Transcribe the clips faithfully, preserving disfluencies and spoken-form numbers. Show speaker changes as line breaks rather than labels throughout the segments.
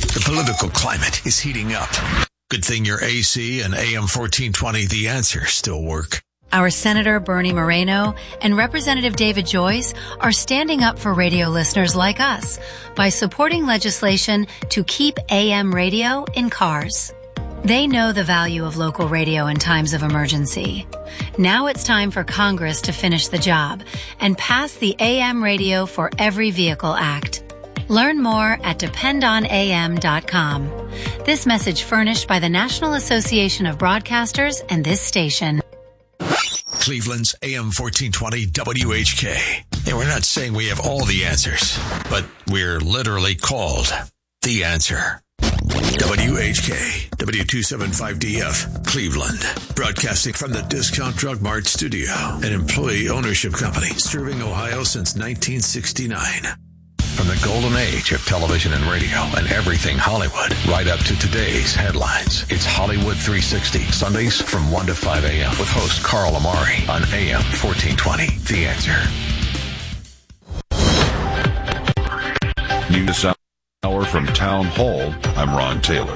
The political climate is heating up. Good thing your A C and A M fourteen twenty The Answer still work.
Our Senator Bernie Moreno and Representative David Joyce are standing up for radio listeners like us by supporting legislation to keep A M radio in cars. They know the value of local radio in times of emergency. Now it's time for Congress to finish the job and pass the A M Radio for Every Vehicle Act. Learn more at depend on A M dot com. This message furnished by the National Association of Broadcasters and this station.
Cleveland's A M fourteen twenty W H K. And we're not saying we have all the answers, but we're literally called The Answer. W H K, W two seventy-five D F, Cleveland. Broadcasting from the Discount Drug Mart studio, an employee ownership company serving Ohio since nineteen sixty-nine. From the golden age of television and radio and everything Hollywood, right up to today's headlines. It's Hollywood three sixty, Sundays from one to five a.m. with host Carl Amari on A M fourteen twenty, The Answer.
News Hour from Town Hall. I'm Ron Taylor.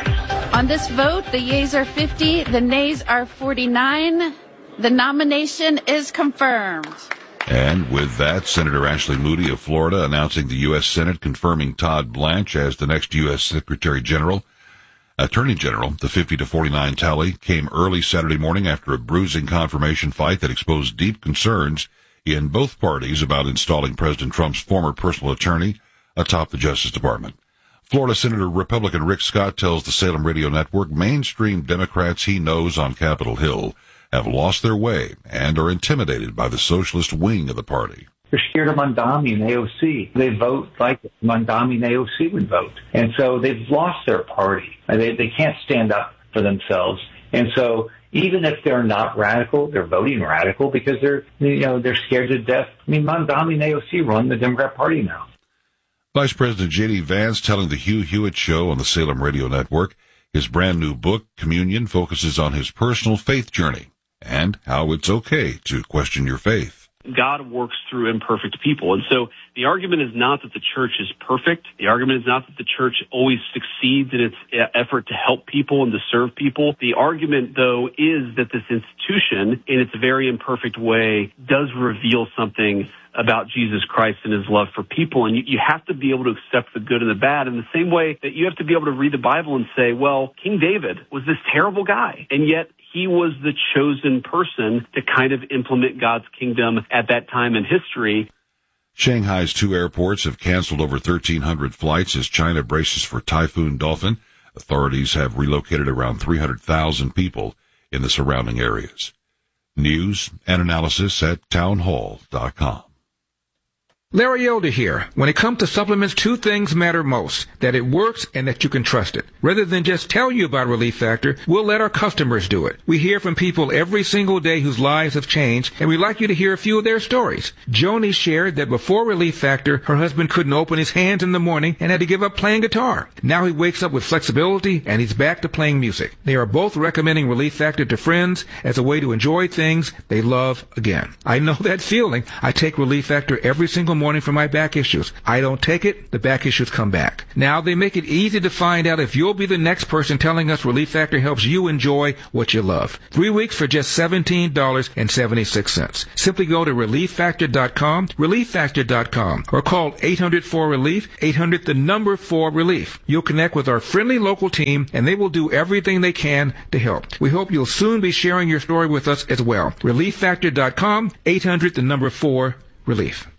On this vote, the yeas are fifty, the nays are forty-nine. The nomination is confirmed.
And with that, Senator Ashley Moody of Florida announcing the U S Senate confirming Todd Blanche as the next U S Secretary General. Attorney General, the fifty to forty-nine tally came early Saturday morning after a bruising confirmation fight that exposed deep concerns in both parties about installing President Trump's former personal attorney atop the Justice Department. Florida Senator Republican Rick Scott tells the Salem Radio Network mainstream Democrats he knows on Capitol Hill have lost their way and are intimidated by the socialist wing of the party.
They're scared of Mondami and A O C. They vote like Mondami and A O C would vote. And so they've lost their party. They, they can't stand up for themselves. And so even if they're not radical, they're voting radical because they're, you know, they're scared to death. I mean, Mondami and A O C run the Democrat Party now.
Vice President J D. Vance telling the Hugh Hewitt Show on the Salem Radio Network his brand new book, Communion, focuses on his personal faith journey and how it's okay to question your faith.
God works through imperfect people. And so the argument is not that the church is perfect. The argument is not that the church always succeeds in its effort to help people and to serve people. The argument, though, is that this institution, in its very imperfect way, does reveal something about Jesus Christ and his love for people. And you, you have to be able to accept the good and the bad in the same way that you have to be able to read the Bible and say, well, King David was this terrible guy, and yet he was the chosen person to kind of implement God's kingdom at that time in history.
Shanghai's two airports have canceled over thirteen hundred flights as China braces for Typhoon Dolphin. Authorities have relocated around three hundred thousand people in the surrounding areas. News and analysis at townhall dot com.
Larry Elder here. When it comes to supplements, two things matter most, that it works and that you can trust it. Rather than just tell you about Relief Factor, we'll let our customers do it. We hear from people every single day whose lives have changed, and we'd like you to hear a few of their stories. Joni shared that before Relief Factor, her husband couldn't open his hands in the morning and had to give up playing guitar. Now he wakes up with flexibility, and he's back to playing music. They are both recommending Relief Factor to friends as a way to enjoy things they love again. I know that feeling. I take Relief Factor every single morning for my back issues. I don't take it, the back issues come back. Now they make it easy to find out if you'll be the next person telling us Relief Factor helps you enjoy what you love. Three weeks for just seventeen dollars and seventy-six cents. Simply go to relief factor dot com, relief factor dot com, or call eight hundred four relief, eight hundred the number four relief. You'll connect with our friendly local team, and they will do everything they can to help. We hope you'll soon be sharing your story with us as well. relief factor dot com, eight hundred the number four relief.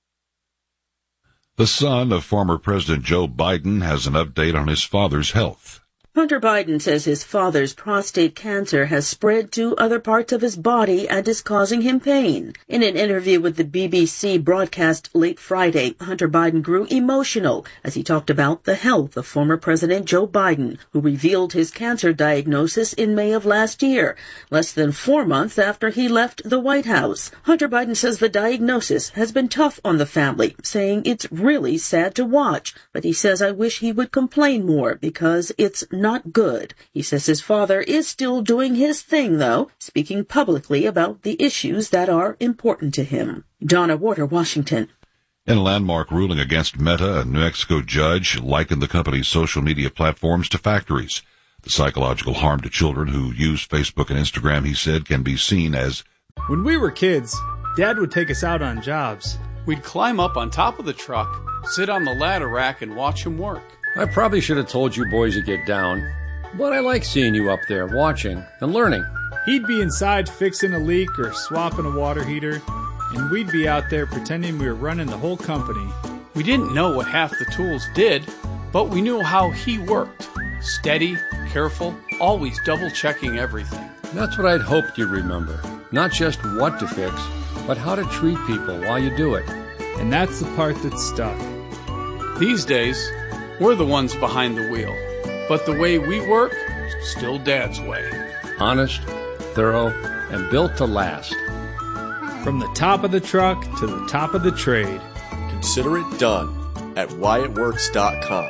The son of former President Joe Biden has an update on his father's health.
Hunter Biden says his father's prostate cancer has spread to other parts of his body and is causing him pain. In an interview with the B B C broadcast late Friday, Hunter Biden grew emotional as he talked about the health of former President Joe Biden, who revealed his cancer diagnosis in May of last year, less than four months after he left the White House. Hunter Biden says the diagnosis has been tough on the family, saying it's really sad to watch, but he says, I wish he would complain more because it's not good. He says his father is still doing his thing, though, speaking publicly about the issues that are important to him. Donna Warder, Washington.
In a landmark ruling against Meta, a New Mexico judge likened the company's social media platforms to factories. The psychological harm to children who use Facebook and Instagram, he said, can be seen as...
When we were kids, Dad would take us out on jobs.
We'd climb up on top of the truck, sit on the ladder rack, and watch him work.
I probably should have told you boys to get down, but I like seeing you up there watching and learning.
He'd be inside fixing a leak or swapping a water heater, and we'd be out there pretending we were running the whole company.
We didn't know what half the tools did, but we knew how he worked. Steady, careful, always double-checking everything.
That's what I'd hoped you'd remember. Not just what to fix, but how to treat people while you do it.
And that's the part that's stuck.
These days, we're the ones behind the wheel. But the way we work, still Dad's way.
Honest, thorough, and built to last.
From the top of the truck to the top of the trade.
Consider it done at Wyatt Works dot com.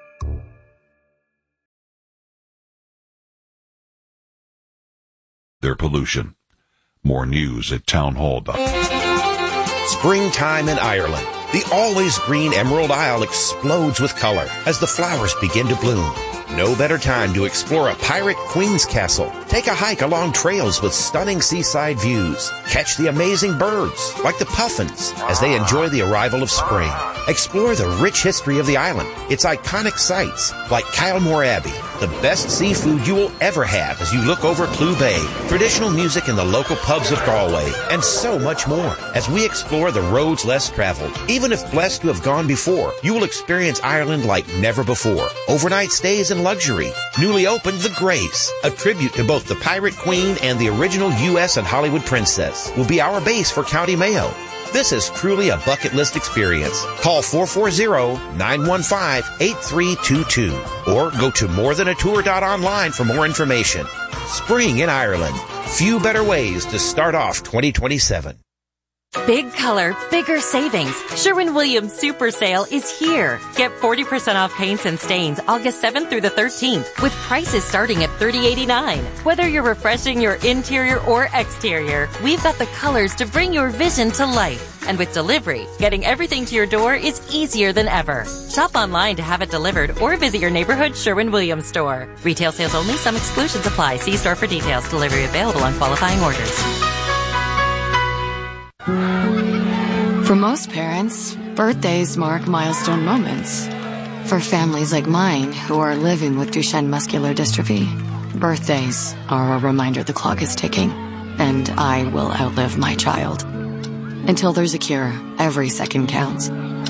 Their pollution. More news at townhall dot com.
Springtime in Ireland. The always green Emerald Isle explodes with color as the flowers begin to bloom. No better time to explore a pirate queen's castle. Take a hike along trails with stunning seaside views. Catch the amazing birds, like the puffins, as they enjoy the arrival of spring. Explore the rich history of the island, its iconic sites, like Kylemore Abbey, the best seafood you will ever have as you look over Clew Bay, traditional music in the local pubs of Galway, and so much more. As we explore the roads less traveled, even if blessed to have gone before, you will experience Ireland like never before. Overnight stays and luxury. Newly opened The Grace, a tribute to both the Pirate Queen and the original U S and Hollywood princess, will be our base for County Mayo. This is truly a bucket list experience. Call four four zero, nine one five, eight three two two or go to more than a tour dot online for more information. Spring in Ireland. Few better ways to start off twenty twenty-seven.
Big color, bigger savings. Sherwin-Williams Super Sale is here. Get forty percent off paints and stains August seventh through the thirteenth with prices starting at thirty eighty-nine. Whether you're refreshing your interior or exterior, we've got the colors to bring your vision to life. And with delivery, getting everything to your door is easier than ever. Shop online to have it delivered or visit your neighborhood Sherwin-Williams store. Retail sales only. Some exclusions apply. See store for details. Delivery available on qualifying orders.
For most parents, birthdays mark milestone moments. For families like mine who are living with Duchenne muscular dystrophy, birthdays are a reminder the clock is ticking, and I will outlive my child. Until there's a cure, every second counts.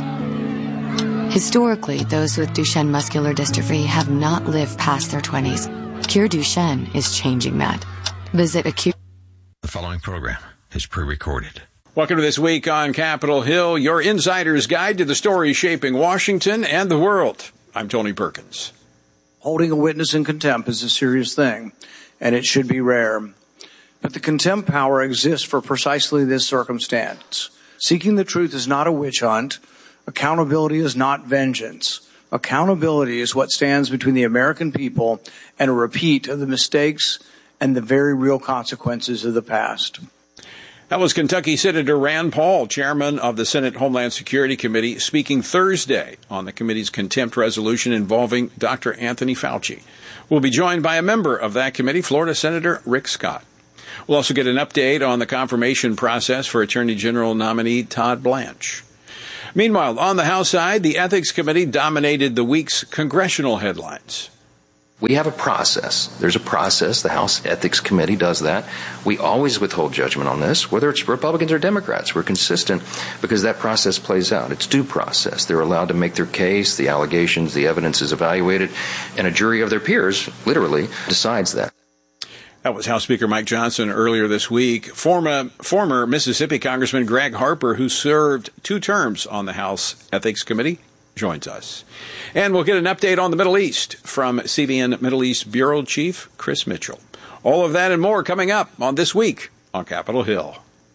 Historically, those with Duchenne muscular dystrophy have not lived past their twenties. Cure Duchenne is changing that. Visit a Cure.
The following program is pre-recorded.
Welcome to This Week on Capitol Hill, your insider's guide to the stories shaping Washington and the world. I'm Tony Perkins.
Holding a witness in contempt is a serious thing, and it should be rare. But the contempt power exists for precisely this circumstance. Seeking the truth is not a witch hunt. Accountability is not vengeance. Accountability is what stands between the American people and a repeat of the mistakes and the very real consequences of the past.
That was Kentucky Senator Rand Paul, chairman of the Senate Homeland Security Committee, speaking Thursday on the committee's contempt resolution involving Doctor Anthony Fauci. We'll be joined by a member of that committee, Florida Senator Rick Scott. We'll also get an update on the confirmation process for Attorney General nominee Todd Blanche. Meanwhile, on the House side, the Ethics Committee dominated the week's congressional headlines.
We have a process. There's a process. The House Ethics Committee does that. We always withhold judgment on this, whether it's Republicans or Democrats. We're consistent because that process plays out. It's due process. They're allowed to make their case, the allegations, the evidence is evaluated, and a jury of their peers, literally, decides that.
That was House Speaker Mike Johnson earlier this week. Former, former Mississippi Congressman Greg Harper, who served two terms on the House Ethics Committee, joins us. And we'll get an update on the Middle East from C B N Middle East Bureau Chief Chris Mitchell. All of that and more coming up on This Week on Capitol Hill.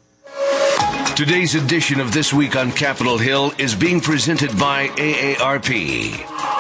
Today's edition of This Week on Capitol Hill is being presented by A A R P.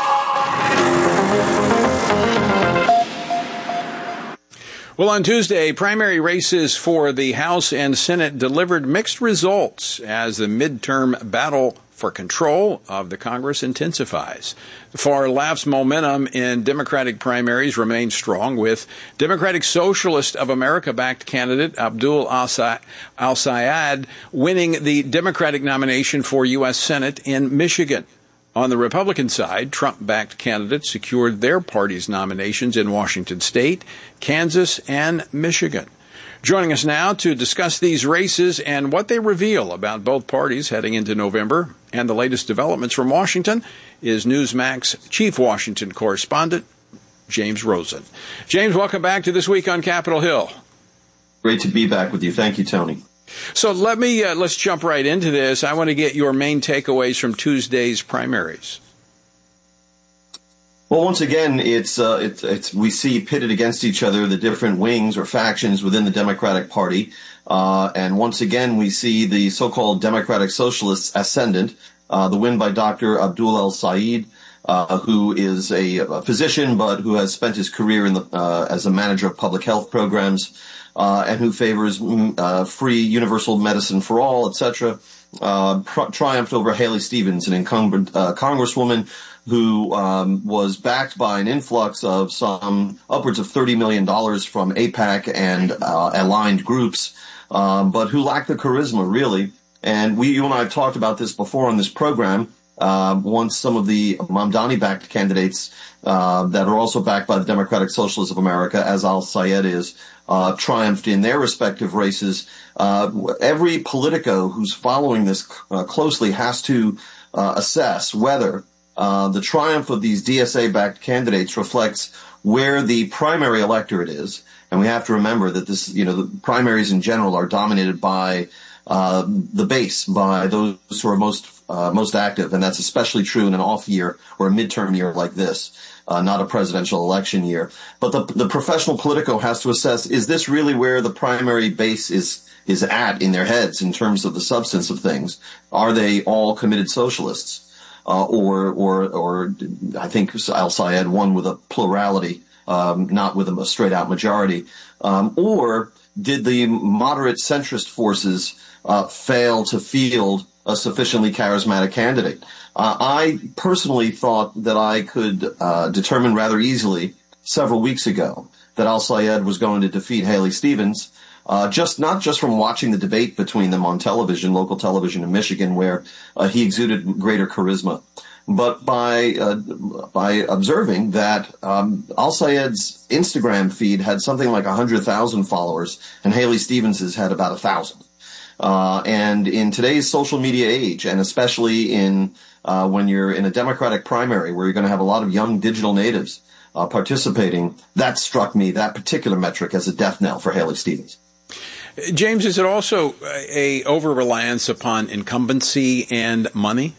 Well, on Tuesday, primary races for the House and Senate delivered mixed results as the midterm battle for control of the Congress intensifies. The far left's momentum in Democratic primaries remains strong, with Democratic Socialist of America-backed candidate Abdul al-Sayed winning the Democratic nomination for U S Senate in Michigan. On the Republican side, Trump-backed candidates secured their party's nominations in Washington State, Kansas, and Michigan. Joining us now to discuss these races and what they reveal about both parties heading into November and the latest developments from Washington is Newsmax chief Washington correspondent, James Rosen. James, welcome back to This Week on Capitol Hill.
Great to be back with you. Thank you, Tony.
So let me, uh, let's jump right into this. I want to get your main takeaways from Tuesday's primaries.
Well, once again, it's, uh, it's, it's, we see pitted against each other the different wings or factions within the Democratic Party. Uh, and once again, we see the so-called Democratic Socialists ascendant, uh, the win by Doctor Abdul al-Sayed, uh, who is a, a physician, but who has spent his career in the, uh, as a manager of public health programs. Uh, and who favors uh, free universal medicine for all, et cetera, uh, pr- triumphed over Haley Stevens, an incumbent uh, congresswoman who um, was backed by an influx of some upwards of thirty million dollars from AIPAC and uh, aligned groups, um, but who lacked the charisma, really. And we, you and I have talked about this before on this program. Uh, once some of the Mamdani-backed candidates uh, that are also backed by the Democratic Socialists of America, as al-Sayed is, uh, triumphed in their respective races, uh, every Politico who's following this uh, closely has to uh, assess whether uh, the triumph of these D S A-backed candidates reflects where the primary electorate is. And we have to remember that this, you know, the primaries in general are dominated by uh, the base, by those who are most Uh, most active, and that's especially true in an off year or a midterm year like this, uh, not a presidential election year. But the, the professional Politico has to assess, is this really where the primary base is, is at in their heads in terms of the substance of things? Are they all committed socialists? Uh, or, or, or I think al-Sayed won with a plurality, um, not with a straight out majority. Um, or did the moderate centrist forces, uh, fail to field a sufficiently charismatic candidate? Uh, I personally thought that I could uh, determine rather easily several weeks ago that al-Sayed was going to defeat Haley Stevens, uh, just not just from watching the debate between them on television, local television in Michigan, where uh, he exuded greater charisma, but by uh, by observing that um, al-Sayed's Instagram feed had something like one hundred thousand followers, and Haley Stevens's had about one thousand. Uh, and in today's social media age, and especially in uh, when you're in a Democratic primary where you're going to have a lot of young digital natives uh, participating, that struck me, that particular metric, as a death knell for Haley Stevens.
James, is it also a over-reliance upon incumbency and money?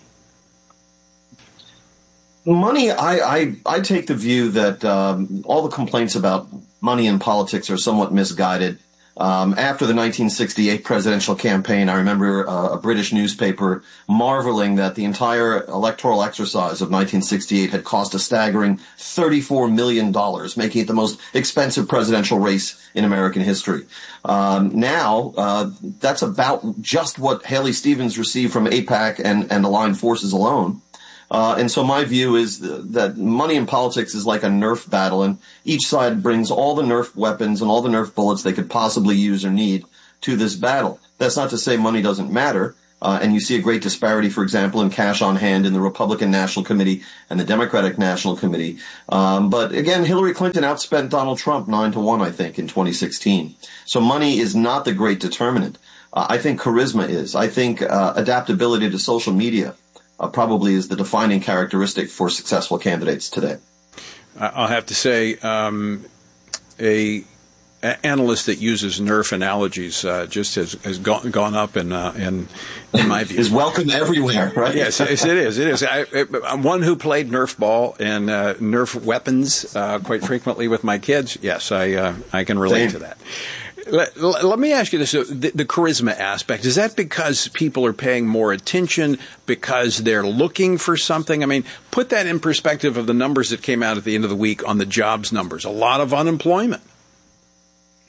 Money, I, I, I take the view that um, all the complaints about money in politics are somewhat misguided. Um, after the nineteen sixty-eight presidential campaign, I remember uh, a British newspaper marveling that the entire electoral exercise of nineteen sixty-eight had cost a staggering thirty-four million dollars, making it the most expensive presidential race in American history. Um, now, uh, that's about just what Haley Stevens received from AIPAC and, and aligned forces alone. Uh, and so my view is th- that money in politics is like a Nerf battle, and each side brings all the Nerf weapons and all the Nerf bullets they could possibly use or need to this battle. That's not to say money doesn't matter, uh, and you see a great disparity, for example, in cash on hand in the Republican National Committee and the Democratic National Committee. Um, but again, Hillary Clinton outspent Donald Trump nine to one, I think, in twenty sixteen. So money is not the great determinant. Uh, I think charisma is. I think uh, adaptability to social media Uh, probably is the defining characteristic for successful candidates today.
I'll have to say, um, a, a analyst that uses Nerf analogies uh, just has, has gone, gone up in, uh, in, in my view.
Is welcome everywhere, right?
Yes, yes, it is. It is. I, I'm one who played Nerf ball and uh, Nerf weapons uh, quite frequently with my kids. Yes, I uh, I can relate Same. to that. Let, let me ask you this, the, the charisma aspect, is that because people are paying more attention, because they're looking for something? I mean, put that in perspective of the numbers that came out at the end of the week on the jobs numbers. A lot of unemployment.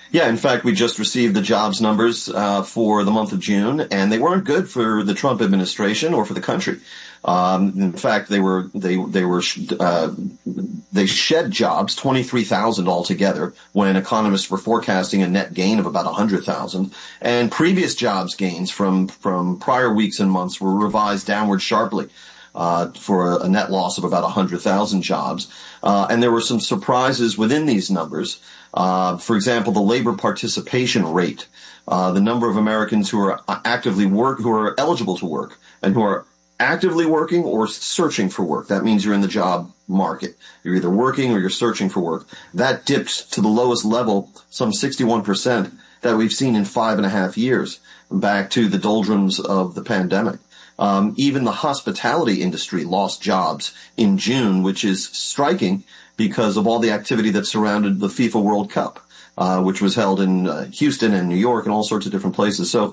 Yeah, in fact, we just received the jobs numbers uh, for the month of June, and they weren't good for the Trump administration or for the country. Um, in fact, they were they they were uh, they shed jobs, twenty-three thousand altogether, when economists were forecasting a net gain of about one hundred thousand. And previous jobs gains from from prior weeks and months were revised downward sharply uh, for a, a net loss of about one hundred thousand jobs. Uh, and there were some surprises within these numbers. Uh, for example, the labor participation rate, uh, the number of Americans who are actively work, who are eligible to work, and who are actively working or searching for work. That means you're in the job market. You're either working or you're searching for work. That dipped to the lowest level, some sixty-one percent, that we've seen in five and a half years, back to the doldrums of the pandemic. Um, even the hospitality industry lost jobs in June, which is striking because of all the activity that surrounded the FIFA World Cup, uh, which was held in uh, Houston and New York and all sorts of different places. So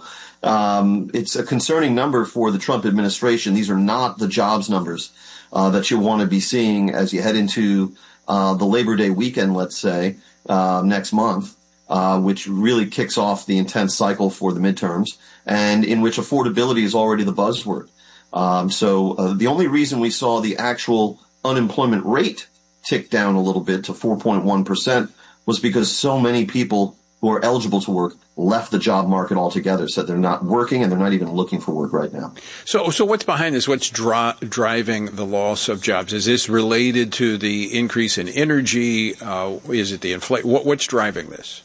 um, it's a concerning number for the Trump administration. These are not the jobs numbers uh, that you want to be seeing as you head into uh, the Labor Day weekend, let's say, uh, next month, uh, which really kicks off the intense cycle for the midterms, and in which affordability is already the buzzword. Um, so uh, the only reason we saw the actual unemployment rate tick down a little bit to four point one percent was because so many people who are eligible to work left the job market altogether, said they're not working and they're not even looking for work right now. So so what's behind this? What's dri- driving the loss of jobs? Is this related to the increase in energy? Uh, is it the inflation? What, what's driving this?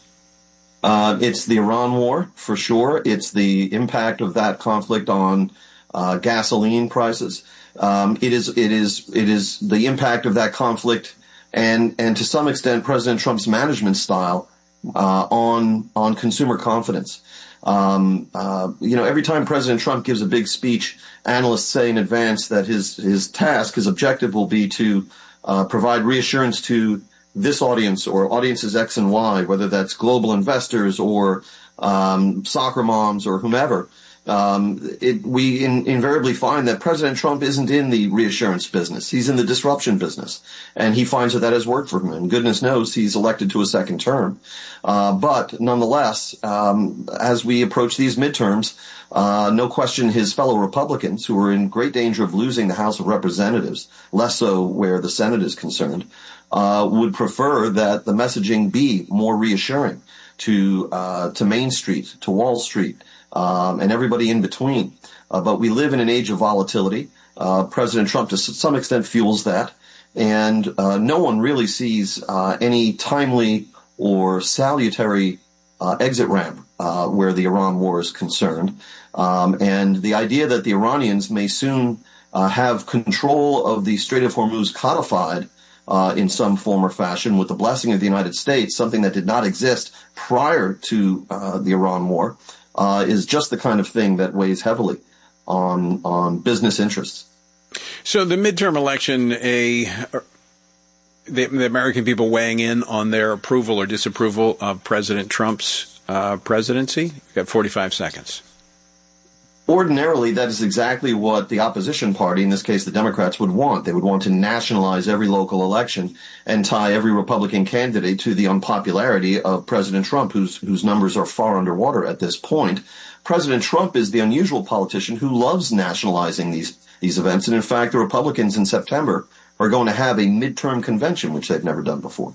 Uh, it's the Iran war, for sure. It's the impact of that conflict on uh, gasoline prices. Um, it is, it is, it is the impact of that conflict, and and to some extent, President Trump's management style uh, on on consumer confidence. Um, uh, you know, every time President Trump gives a big speech, analysts say in advance that his his task, his objective, will be to uh, provide reassurance to this audience or audiences X and Y, whether that's global investors or um, soccer moms or whomever. Um, it, we in, invariably find that President Trump isn't in the reassurance business. He's in the disruption business, and he finds that that has worked for him. And goodness knows he's elected to a second term. Uh, but nonetheless, um, as we approach these midterms, uh, no question his fellow Republicans, who are in great danger of losing the House of Representatives, less so where the Senate is concerned, uh, would prefer that the messaging be more reassuring to uh, to Main Street, to Wall Street, Um, and everybody in between. Uh, but we live in an age of volatility. Uh, President Trump, to some extent, fuels that. And uh, no one really sees uh, any timely or salutary uh, exit ramp uh, where the Iran war is concerned. Um, and the idea that the Iranians may soon uh, have control of the Strait of Hormuz codified uh, in some form or fashion with the blessing of the United States, something that did not exist prior to uh, the Iran war, Uh, is just the kind of thing that weighs heavily on on business interests. So the midterm election, a the, the American people weighing in on their approval or disapproval of President Trump's uh, presidency? You've got forty-five seconds. Ordinarily, that is exactly what the opposition party, in this case the Democrats, would want. They would want to nationalize every local election and tie every Republican candidate to the unpopularity of President Trump, whose whose numbers are far underwater at this point. President Trump is the unusual politician who loves nationalizing these, these events. And in fact, the Republicans in September are going to have a midterm convention, which they've never done before.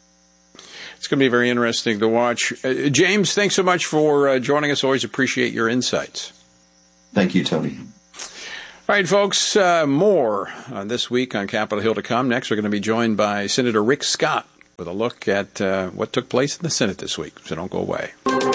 It's going to be very interesting to watch. Uh, James, thanks so much for uh, joining us. Always appreciate your insights. Thank you, Tony. All right, folks, uh, more on This Week on Capitol Hill to come. Next, we're going to be joined by Senator Rick Scott with a look at uh, what took place in the Senate this week. So don't go away.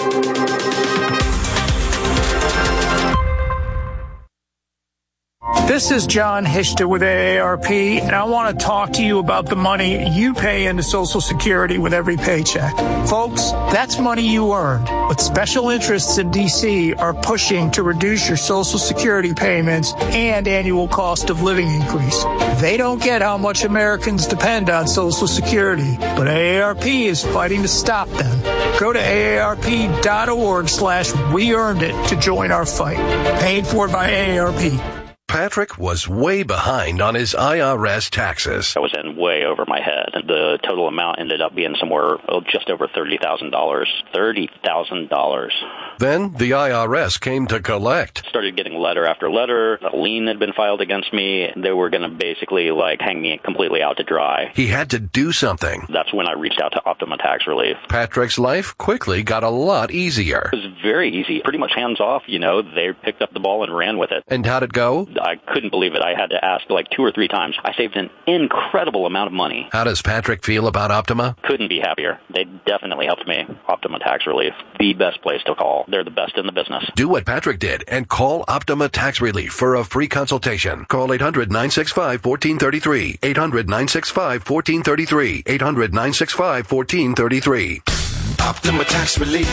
This is John Hishta with A A R P, and I want to talk to you about the money you pay into Social Security with every paycheck. Folks, that's money you earned, but special interests in D C are pushing to reduce your Social Security payments and annual cost of living increase. They don't get how much Americans depend on Social Security, but A A R P is fighting to stop them. Go to aarp.org slash we earned it to join our fight. Paid for by A A R P.
Patrick was way behind on his I R S taxes.
I was in way over my head. The total amount ended up being somewhere oh, just over thirty thousand dollars. thirty thousand dollars.
Then the I R S came to collect.
Started getting letter after letter. A lien had been filed against me. They were going to basically like hang me completely out to dry.
He had to do something.
That's when I reached out to Optima Tax Relief.
Patrick's life quickly got a lot easier.
It was very easy. Pretty much hands off, you know. They picked up the ball and ran with it.
And how'd it go?
I couldn't believe it. I had to ask like two or three times. I saved an incredible amount of money.
How does Patrick feel about Optima?
Couldn't be happier. They definitely helped me. Optima Tax Relief, the best place to call. They're the best in the business.
Do what Patrick did and call Optima Tax Relief for a free consultation. Call eight hundred, nine six five, one four three three. eight hundred, nine six five, one four three three. eight hundred, nine six five, one four three three. Optima Tax Relief.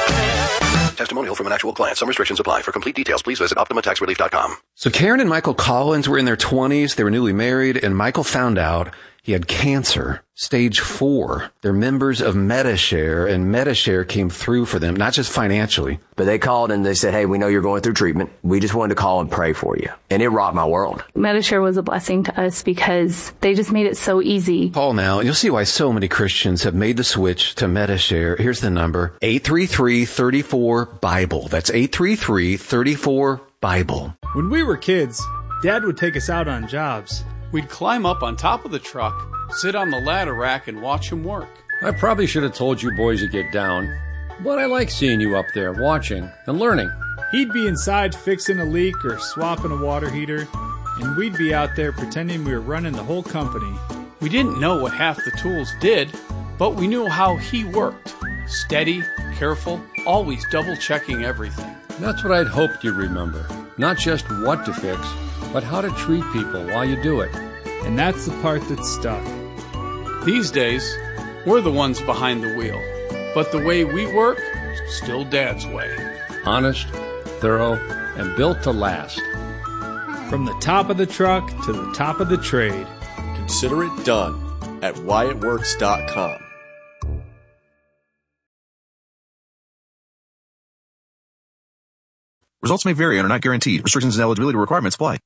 Testimonial from an actual client. Some restrictions apply. For complete details, please visit optima tax relief dot com.
So Karen and Michael Collins were in their twenties. They were newly married, and Michael found out he had cancer, stage four. They're members of MediShare, and MediShare came through for them, not just financially.
But they called and they said, hey, we know you're going through treatment. We just wanted to call and pray for you. And it rocked my world.
MediShare was a blessing to us because they just made it so easy.
Call now, and you'll see why so many Christians have made the switch to MediShare. Here's the number, eight three three, three four, Bible. That's eight three three, three four, Bible.
When we were kids, Dad would take us out on jobs.
We'd climb up on top of the truck, sit on the ladder rack, and watch him work.
I probably should have told you boys to get down, but I like seeing you up there watching and learning.
He'd be inside fixing a leak or swapping a water heater, and we'd be out there pretending we were running the whole company.
We didn't know what half the tools did, but we knew how he worked. Steady, careful, always double-checking everything.
That's what I'd hoped you'd remember. Not just what to fix, but how to treat people while you do it.
And that's the part that's stuck.
These days, we're the ones behind the wheel. But the way we work, still Dad's way.
Honest, thorough, and built to last.
From the top of the truck to the top of the trade.
Consider it done at wyatt works dot com.
Results may vary and are not guaranteed. Restrictions and eligibility requirements apply.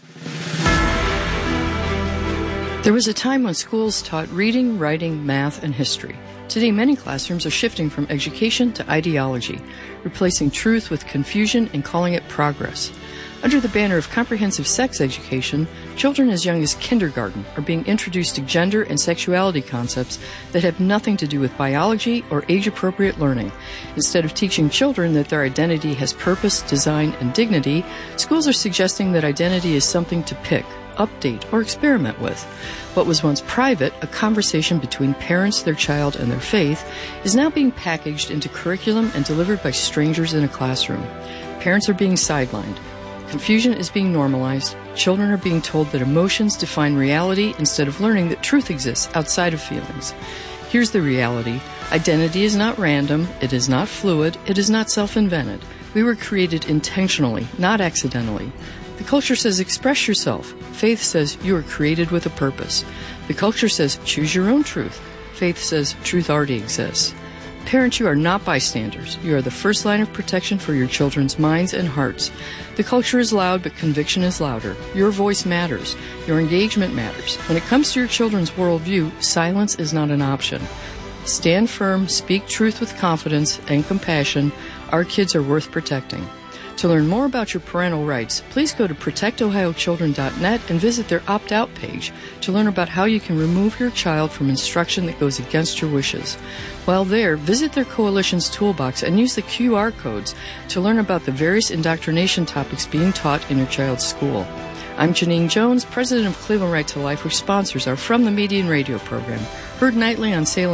There was a time when schools taught reading, writing, math, and history. Today, many classrooms are shifting from education to ideology, replacing truth with confusion and calling it progress. Under the banner of comprehensive sex education, children as young as kindergarten are being introduced to gender and sexuality concepts that have nothing to do with biology or age-appropriate learning. Instead of teaching children that their identity has purpose, design, and dignity, schools are suggesting that identity is something to pick, update, or experiment with. What was once private, a conversation between parents, their child, and their faith, is now being packaged into curriculum and delivered by strangers in a classroom. Parents are being sidelined. Confusion is being normalized. Children are being told that emotions define reality instead of learning that truth exists outside of feelings. Here's the reality. Identity is not random. It is not fluid. It is not self-invented. We were created intentionally, not accidentally. The culture says express yourself. Faith says you are created with a purpose. The culture says choose your own truth. Faith says truth already exists. Parents, you are not bystanders. You are the first line of protection for your children's minds and hearts. The culture is loud, but conviction is louder. Your voice matters. Your engagement matters. When it comes to your children's worldview, silence is not an option. Stand firm, speak truth with confidence and compassion. Our kids are worth protecting. To learn more about your parental rights, please go to protect ohio children dot net and visit their opt-out page to learn about how you can remove your child from instruction that goes against your wishes. While there, visit their coalition's toolbox and use the Q R codes to learn about the various indoctrination topics being taught in your child's school. I'm Janine Jones, president of Cleveland Right to Life, which sponsors our From the Median radio program, heard nightly on Salem